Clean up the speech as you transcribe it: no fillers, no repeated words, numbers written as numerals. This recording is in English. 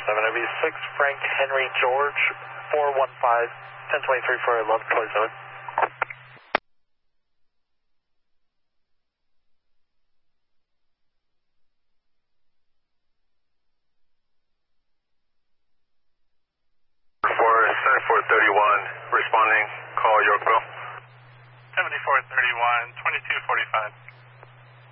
7OB6, Frank Henry George, 415, 1023 for 1127. For 7431, responding, call Yorkville. 7431, 2245.